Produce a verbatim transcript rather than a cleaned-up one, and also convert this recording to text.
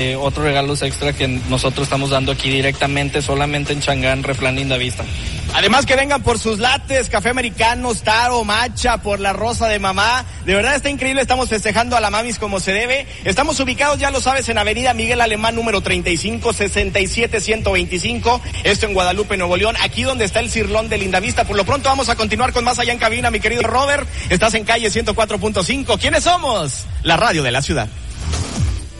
Eh, otros regalos extra que nosotros estamos dando aquí directamente, solamente en Changán, Refrán Lindavista. Además que vengan por sus lates, café americano, taro, matcha, por la rosa de mamá. De verdad está increíble, estamos festejando a la mamis como se debe. Estamos ubicados, ya lo sabes, en Avenida Miguel Alemán, número treinta y cinco, sesenta y siete, ciento veinticinco. Esto en Guadalupe, Nuevo León, aquí donde está el Cirlón de Lindavista. Por lo pronto vamos a continuar con más allá en cabina, mi querido Robert. Estás en calle ciento cuatro punto cinco. ¿Quiénes somos? La radio de la ciudad.